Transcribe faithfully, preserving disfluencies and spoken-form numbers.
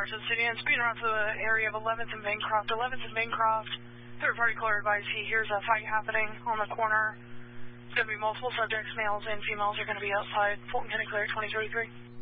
to the city and speeding around to the area of eleventh and Bancroft. eleventh and Bancroft, third party caller advised he hears a fight happening on the corner. It's going to be multiple subjects, males and females are going to be outside. Fulton County Clear twenty thirty-three.